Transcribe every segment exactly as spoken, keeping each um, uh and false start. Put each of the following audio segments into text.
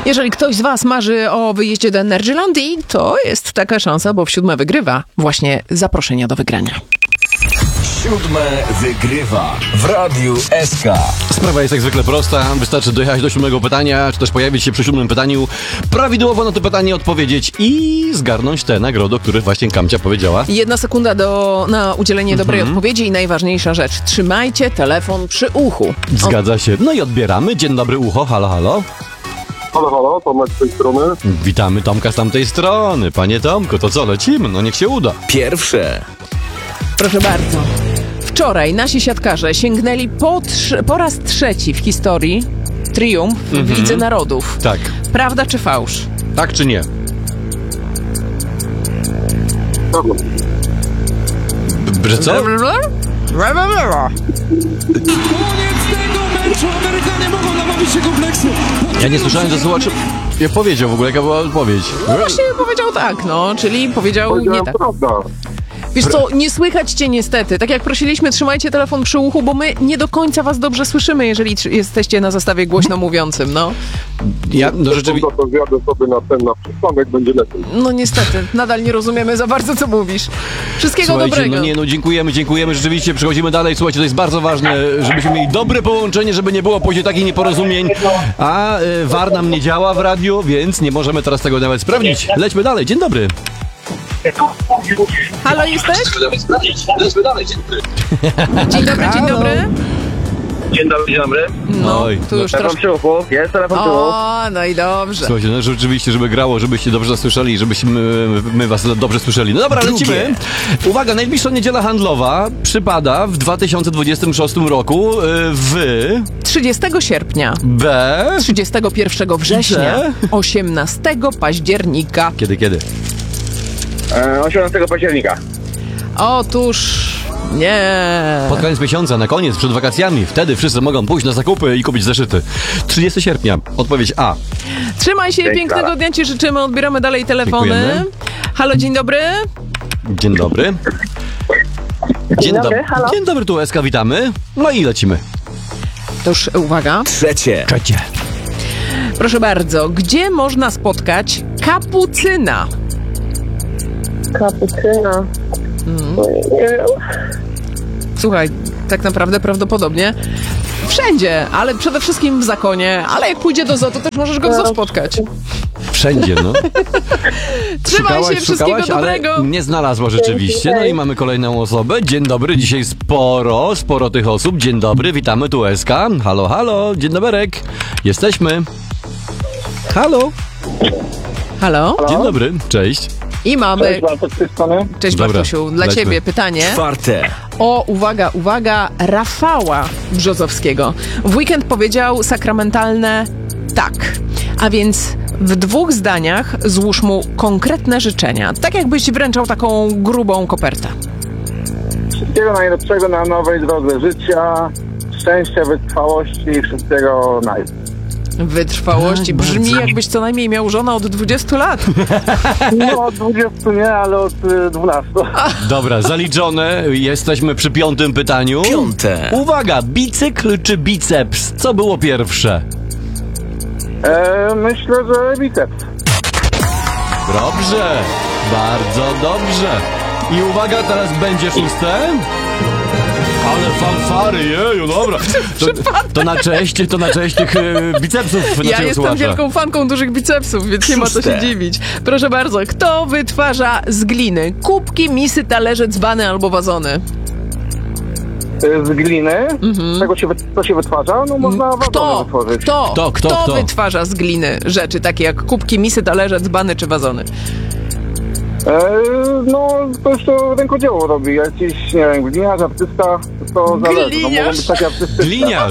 Jeżeli ktoś z was marzy o wyjeździe do Energylandii, to jest taka szansa, bo w siódme wygrywa właśnie zaproszenia do wygrania. Siódme wygrywa w Radiu S K. Sprawa jest jak zwykle prosta. Wystarczy dojechać do siódmego pytania, czy też pojawić się przy siódmym pytaniu, prawidłowo na to pytanie odpowiedzieć i zgarnąć te nagrody, o których właśnie Kamcia powiedziała. Jedna sekunda do, na udzielenie Mhm. dobrej odpowiedzi i najważniejsza rzecz. Trzymajcie telefon przy uchu. Zgadza się. No i odbieramy. Dzień dobry, ucho. Halo, halo. Halo, halo, Tomek z tej strony. Witamy Tomka z tamtej strony. Panie Tomku, to co, lecimy? No niech się uda. Pierwsze. Proszę bardzo. Wczoraj nasi siatkarze sięgnęli po, trz- po raz trzeci w historii triumf w Lidze Narodów. Tak. Prawda czy fałsz? Tak czy nie? Dobra. B- Że co? Koniec tego meczu! Amerykanie mogą nabawić się kompleksu! Ja nie słyszałem, że słuchacz ja powiedział w ogóle, jaka była odpowiedź. No właśnie powiedział tak, no, czyli powiedział nie Powiedziałem tak. prawda. Wiesz co, nie słychać cię niestety. Tak jak prosiliśmy, trzymajcie telefon przy uchu, bo my nie do końca was dobrze słyszymy, jeżeli tr- jesteście na zestawie głośno mówiącym, no. Ja, no rzeczywiście... To zjadę sobie na ten, na przystanek, będzie lepiej. No niestety, nadal nie rozumiemy za bardzo, co mówisz. Wszystkiego Słuchajcie, dobrego. no nie, no dziękujemy, dziękujemy, rzeczywiście przechodzimy dalej. Słuchajcie, to jest bardzo ważne, żebyśmy mieli dobre połączenie, żeby nie było później takich nieporozumień, a y, V A R nam nie działa w radiu, więc nie możemy teraz tego nawet sprawdzić. Lećmy dalej, dzień dobry. Halo, jesteś? Dzień dobry, dzień dobry. Dzień dobry, dzień dobry. No, Oj, tu już Telefon troszkę... przy uchu. Jest telefon przy uchu. O, no i dobrze. Słuchajcie, no rzeczywiście, żeby grało, żebyście dobrze nas słyszeli, żebyśmy my was dobrze słyszeli. No dobra, Drugie. lecimy. Uwaga, najbliższa niedziela handlowa przypada w dwa tysiące dwudziestym szóstym roku y, w trzydziestego sierpnia, B... trzydziestego pierwszego września, Gdzie? osiemnastego października. Kiedy, kiedy? E, osiemnastego października. Otóż nie. Pod koniec miesiąca, na koniec, przed wakacjami. Wtedy wszyscy mogą pójść na zakupy i kupić zeszyty. trzydziestego sierpnia. Odpowiedź A. Trzymaj się, Dzięki, pięknego Klara. dnia ci życzymy, odbieramy dalej telefony. Dziękujemy. Halo, dzień dobry. Dzień dobry. Dzień dobry, halo. Dzień dobry, tu S K, witamy. No i lecimy. To już uwaga. Trzecie. Trzecie. Proszę bardzo, gdzie można spotkać kapucyna? Kapucyna. Nie wiem. Słuchaj, tak naprawdę prawdopodobnie wszędzie, ale przede wszystkim w zakonie, ale jak pójdzie do zoo, to też możesz go w zoo spotkać. Wszędzie, no. Trzymaj się, wszystkiego szukałaś, dobrego. ale nie znalazła rzeczywiście. No i mamy kolejną osobę. Dzień dobry, dzisiaj sporo, sporo tych osób. Dzień dobry, witamy, tu S K. Halo, halo, dzień doberek. Jesteśmy. Halo. Halo? Dzień dobry, cześć. I mamy... Cześć, Bartek z tej strony. Cześć Dobra, Bartusiu, dla lećmy. ciebie pytanie Czwarte. o, uwaga, uwaga, Rafała Brzozowskiego. W weekend powiedział sakramentalne tak, a więc w dwóch zdaniach złóż mu konkretne życzenia, tak jakbyś wręczał taką grubą kopertę. Wszystkiego najlepszego na nowej drodze życia, szczęścia, wytrwałości i wszystkiego naj. Wytrwałości Tak, brzmi bardzo. jakbyś co najmniej miał żonę od dwudziestu lat. No od dwudziestu nie, ale od y, dwunastu. Dobra, zaliczone. Jesteśmy przy piątym pytaniu. Piąte. Uwaga, bicykl czy biceps? Co było pierwsze? E, myślę, że biceps. Dobrze, bardzo dobrze. I uwaga, teraz będzie szóste. Ale fanfary, jeju, dobra. To, to na cześć, to na cześć tych e, bicepsów Ja naszego jestem słuchacza. wielką fanką dużych bicepsów, więc nie ma co się Szóste. dziwić. Proszę bardzo, kto wytwarza z gliny kubki, misy, talerze, dzbany albo wazony? E, z gliny. Czego się, wy- co się wytwarza? No można wazony Kto? wytworzyć. Kto? Kto? Kto? Kto? wytwarza z gliny rzeczy takie jak kubki, misy, talerze, dzbany czy wazony? E, no ktoś to rękodzieło robi. Jakiś, nie wiem, gliniarz, artysta, to zależy. No, Gliniarz? mogą być takie artystyczne. Gliniarz.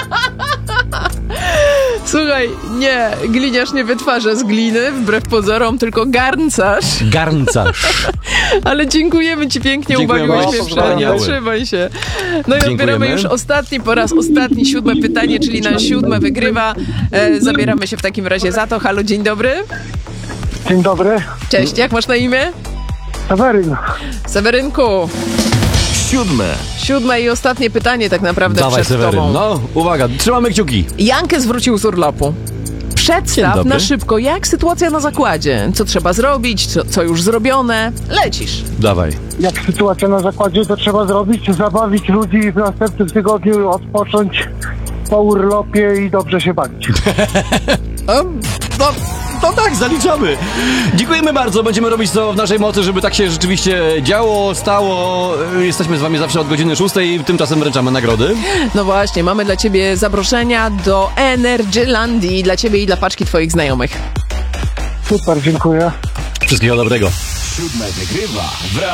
Słuchaj, nie, gliniarz nie wytwarza z gliny, wbrew pozorom, tylko garncarz. Garncarz. Ale dziękujemy ci pięknie, Dziękujemy ubawiłeś bardzo, mnie wspaniały. wszędzie. Trzymaj się. No i Dziękujemy. odbieramy już ostatni, po raz ostatni, siódme pytanie, czyli na siódme wygrywa. E, zabieramy się w takim razie za to. Halo, dzień dobry. Dzień dobry. Cześć, jak masz na imię? Seweryn. Sewerynku. Siódme. Siódme i ostatnie pytanie tak naprawdę Dawaj, przed Seweryn. tobą. No, uwaga, trzymamy kciuki. Jankes wrócił z urlopu. Przedstaw dobry. na szybko, jak sytuacja na zakładzie. Co trzeba zrobić, co, co już zrobione. Lecisz. Dawaj. Jak sytuacja na zakładzie, to trzeba zrobić, zabawić ludzi i w następnym tygodniu odpocząć po urlopie i dobrze się bawić. A, no, no tak, zaliczamy. Dziękujemy bardzo. Będziemy robić to w naszej mocy, żeby tak się rzeczywiście działo, stało. Jesteśmy z wami zawsze od godziny szóstej. Tymczasem wręczamy nagrody. No właśnie, mamy dla ciebie zaproszenia do Energylandii. Dla ciebie i dla paczki twoich znajomych. Super, dziękuję. Wszystkiego dobrego. Siódme wygrywa w radiu.